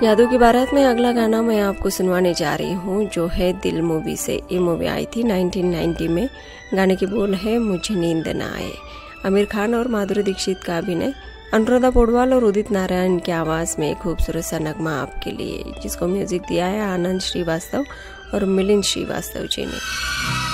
यादों की बारात में अगला गाना मैं आपको सुनवाने जा रही हूँ, जो है दिल मूवी से। ये मूवी आई थी 1990 में। गाने के बोल है मुझे नींद न आए। आमिर खान और माधुरी दीक्षित का अभिनय, अनुराधा पौडवाल और उदित नारायण की आवाज़ में एक खूबसूरत सा नगमा आपके लिए, जिसको म्यूजिक दिया है आनंद श्रीवास्तव और मिलिंद श्रीवास्तव जी ने।